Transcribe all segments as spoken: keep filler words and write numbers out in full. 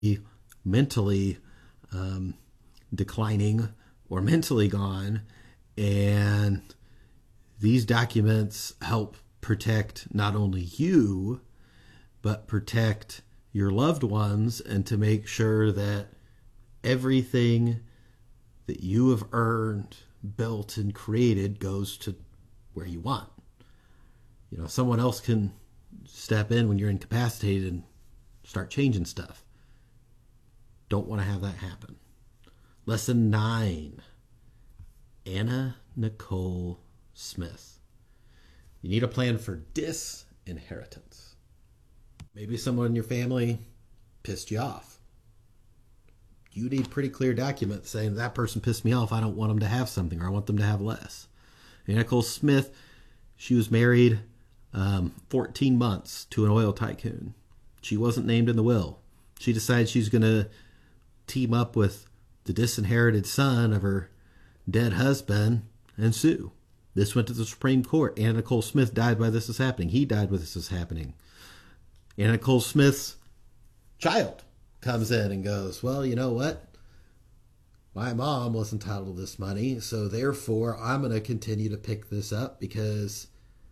mentally um, declining or mentally gone. And these documents help protect not only you, but protect your loved ones, and to make sure that everything that you have earned, built, and created goes to where you want. You know, someone else can step in when you're incapacitated and start changing stuff. Don't want to have that happen. Lesson nine, Anna Nicole Smith. You need a plan for disinheritance. Maybe someone in your family pissed you off. You need pretty clear documents saying that person pissed me off. I don't want them to have something, or I want them to have less. Anna Nicole Smith, she was married um, fourteen months to an oil tycoon. She wasn't named in the will. She decided she's going to team up with the disinherited son of her dead husband and sue. This went to the Supreme Court. Anna Nicole Smith died while this was happening. He died while this was happening. Anna Nicole Smith's child comes in and goes, well, you know what? My mom was entitled to this money, so therefore I'm going to continue to pick this up, because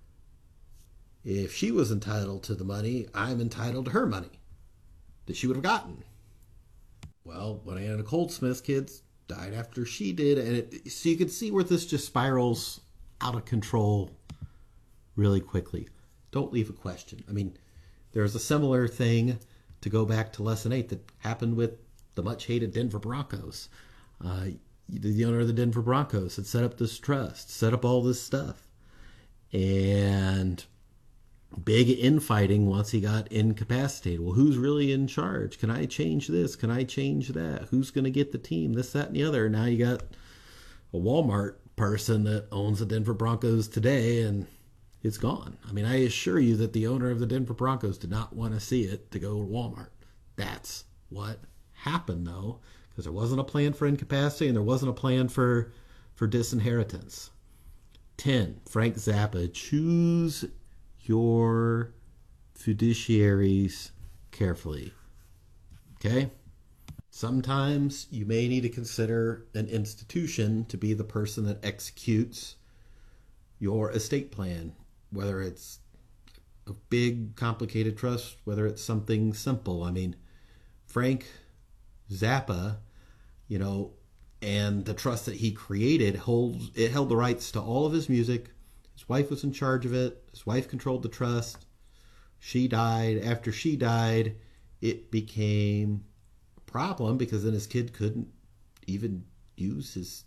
if she was entitled to the money, I'm entitled to her money that she would have gotten. Well, when Anna Nicole Smith's kids died after she did, and it, so you can see where this just spirals out of control really quickly. Don't leave a question. I mean, there's a similar thing, to go back to lesson eight, that happened with the much hated Denver Broncos. Uh, the owner of the Denver Broncos had set up this trust, set up all this stuff, and big infighting once he got incapacitated. Well, who's really in charge? Can I change this? Can I change that? Who's going to get the team? This, that, and the other. Now you got a Walmart person that owns the Denver Broncos today, and it's gone. I mean, I assure you that the owner of the Denver Broncos did not want to see it to go to Walmart. That's what happened, though, because there wasn't a plan for incapacity and there wasn't a plan for, for disinheritance. ten, Frank Zappa, choose your fiduciaries carefully. Okay? Sometimes you may need to consider an institution to be the person that executes your estate plan, whether it's a big, complicated trust, whether it's something simple. I mean, Frank Zappa, you know, and the trust that he created holds it held the rights to all of his music. His wife was in charge of it. His wife controlled the trust. She died. After she died, it became a problem, because then his kid couldn't even use his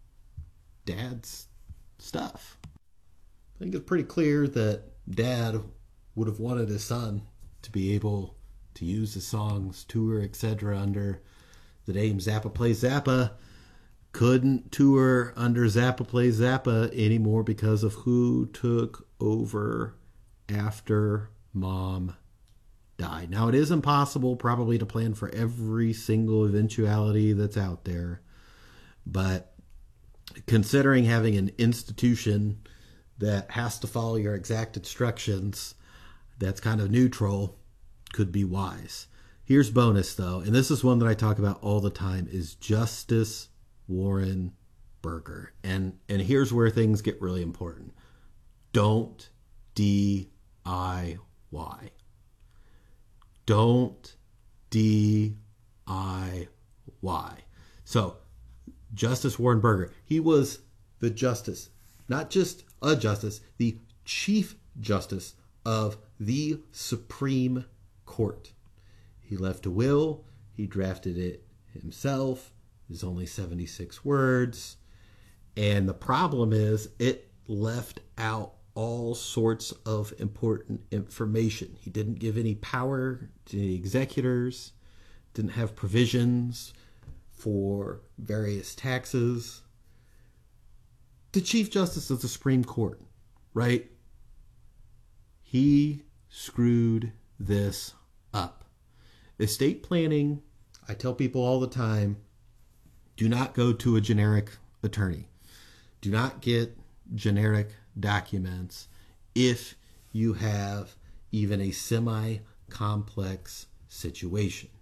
dad's stuff. I think it's pretty clear that Dad would have wanted his son to be able to use his songs, tour, et cetera under the name Zappa Plays Zappa. Couldn't tour under Zappa Plays Zappa anymore because of who took over after Mom died. Now, it is impossible probably to plan for every single eventuality that's out there, but considering having an institution that has to follow your exact instructions that's kind of neutral could be wise. Here's bonus, though, and this is one that I talk about all the time, is Justice Warren Burger. And and here's where things get really important. Don't D I Y. Don't D I Y. So, Justice Warren Burger, he was the justice, not just a justice, the Chief Justice of the Supreme Court. He left a will. He drafted it himself. There's only seventy-six words. And the problem is it left out all sorts of important information. He didn't give any power to the executors, didn't have provisions for various taxes. The Chief Justice of the Supreme Court, right? He screwed this up. Estate planning, I tell people all the time, do not go to a generic attorney. Do not get generic documents if you have even a semi-complex situation.